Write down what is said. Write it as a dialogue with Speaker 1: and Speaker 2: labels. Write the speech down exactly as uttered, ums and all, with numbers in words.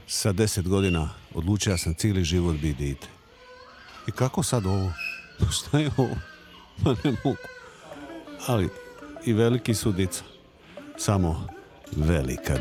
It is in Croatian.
Speaker 1: Sa deset godina odlučio sam cijeli život biti dite. I kako sad ovo? Šta je ovo? Pa ne mogu. Ali i veliki su dica. Samo velika